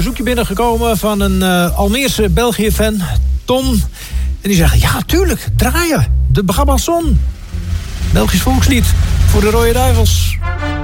verzoekje binnengekomen van een Almeerse België-fan, Tom. En die zegt, ja, tuurlijk, draaien. De Brabantson. Belgisch volkslied voor de Rode Duivels.